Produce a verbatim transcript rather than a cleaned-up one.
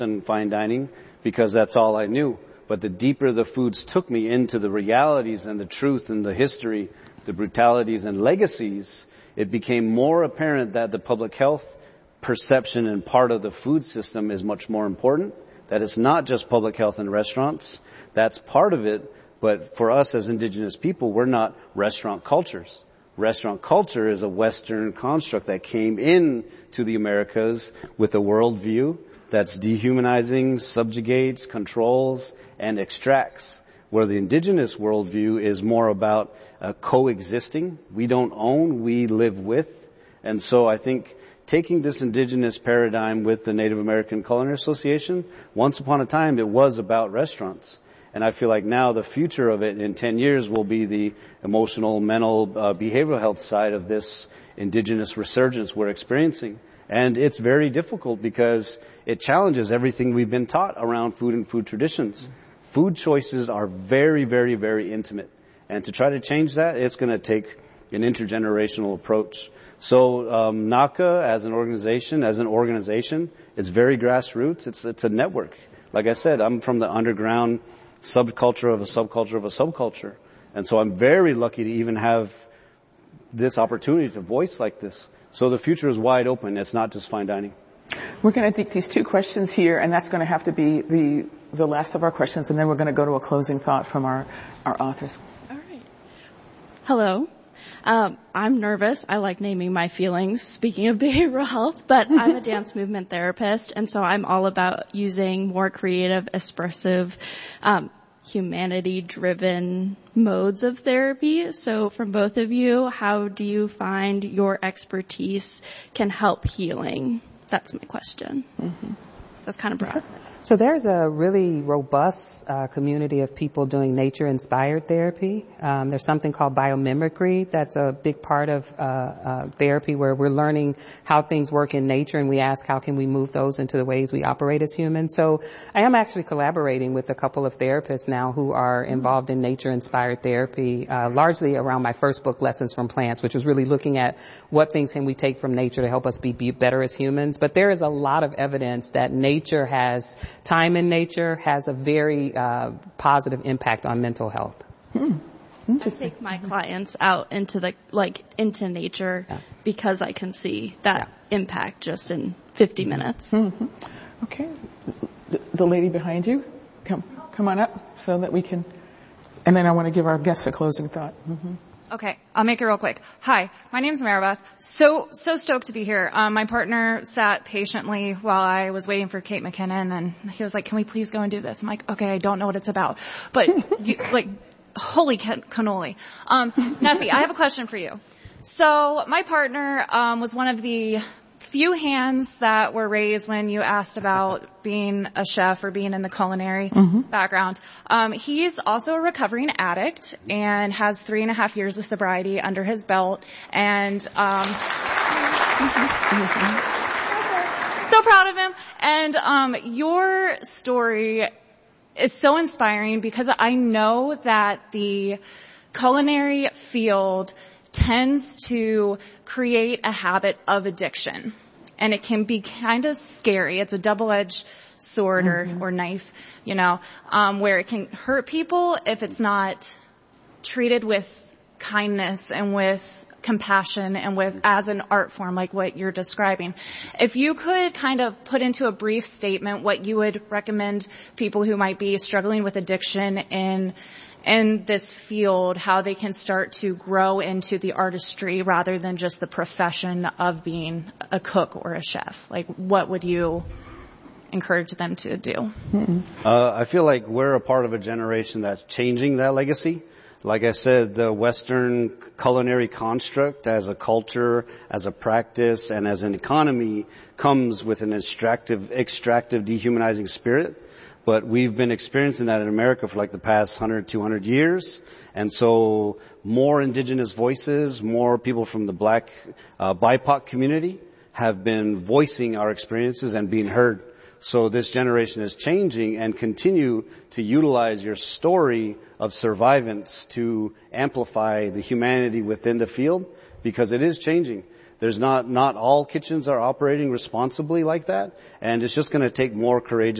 and fine dining because that's all I knew. But the deeper the foods took me into the realities and the truth and the history, the brutalities and legacies, it became more apparent that the public health perception and part of the food system is much more important, that it's not just public health in restaurants. That's part of it, but for us as indigenous people, we're not restaurant cultures. Restaurant culture is a Western construct that came in to the Americas with a worldview that's dehumanizing, subjugates, controls, and extracts. Where the indigenous worldview is more about uh, coexisting. We don't own, we live with. And so I think taking this indigenous paradigm with the Native American Culinary Association, once upon a time it was about restaurants. And I feel like now the future of it in ten years will be the emotional, mental, uh, behavioral health side of this indigenous resurgence we're experiencing. And it's very difficult because it challenges everything we've been taught around food and food traditions. Food choices are very, very, very intimate. And to try to change that, it's going to take an intergenerational approach. So um, NACA as an organization, as an organization, it's very grassroots. It's, it's a network. Like I said, I'm from the underground subculture of a subculture of a subculture. And so I'm very lucky to even have this opportunity to voice like this. So the future is wide open. It's not just fine dining. We're going to take these two questions here, and that's going to have to be the the last of our questions, and then we're going to go to a closing thought from our, our authors. All right. Hello. Um, I'm nervous. I like naming my feelings, speaking of behavioral health, but I'm a dance movement therapist, and so I'm all about using more creative, expressive, um, humanity-driven modes of therapy. So from both of you, how do you find your expertise can help healing? That's my question. Mm-hmm. That's kind of broad. So there's a really robust uh, community of people doing nature-inspired therapy. Um, there's something called biomimicry that's a big part of uh, uh, therapy where we're learning how things work in nature, and we ask how can we move those into the ways we operate as humans. So I am actually collaborating with a couple of therapists now who are involved in nature-inspired therapy, uh, largely around my first book, Lessons from Plants, which was really looking at what things can we take from nature to help us be, be better as humans. But there is a lot of evidence that nature has time in nature has a very uh, positive impact on mental health. Hmm. I take my clients out into the like into nature yeah. because I can see that yeah. impact just in fifty minutes. Mm-hmm. Okay, the lady behind you, come come on up so that we can, and then I want to give our guests a closing thought. Mm-hmm. Okay, I'll make it real quick. Hi, my name's Maribeth. So, so stoked to be here. Um, my partner sat patiently while I was waiting for Kate McKinnon, and he was like, can we please go and do this? I'm like, okay, I don't know what it's about. But, you, like, holy can- cannoli. Um, Neffy, I have a question for you. So, my partner um, was one of the few hands that were raised when you asked about being a chef or being in the culinary mm-hmm. background. Um, he's also a recovering addict and has three and a half years of sobriety under his belt. And um, so proud of him. And um, your story is so inspiring because I know that the culinary field tends to create a habit of addiction. And it can be kind of scary. It's a double-edged sword or, mm-hmm. or knife, you know, um, where it can hurt people if it's not treated with kindness and with compassion and with as an art form like what you're describing. If you could kind of put into a brief statement what you would recommend people who might be struggling with addiction in in this field, how they can start to grow into the artistry rather than just the profession of being a cook or a chef. Like, what would you encourage them to do? Mm-hmm. Uh, I feel like we're a part of a generation that's changing that legacy. Like I said, the Western culinary construct as a culture, as a practice, and as an economy comes with an extractive, extractive, dehumanizing spirit. But we've been experiencing that in America for like the past one hundred, two hundred years. And so more indigenous voices, more people from the black uh, B I P O C community have been voicing our experiences and being heard. So this generation is changing and continue to utilize your story of survivance to amplify the humanity within the field because it is changing. There's not, not all kitchens are operating responsibly like that. And it's just going to take more courageous